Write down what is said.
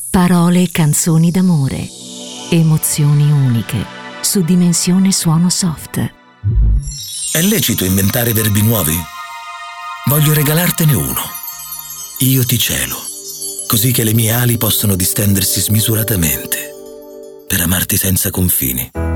Parole e canzoni d'amore. Emozioni uniche su Dimensione Suono Soft. È lecito inventare verbi nuovi? Voglio regalartene uno. Io ti celo, così che le mie ali possono distendersi smisuratamente per amarti senza confini.